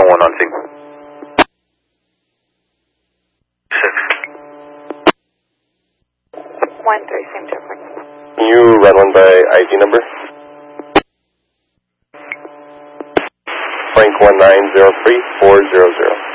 1 on sync. 1-3, same to report. Can you run by ID number? Frank 1903400.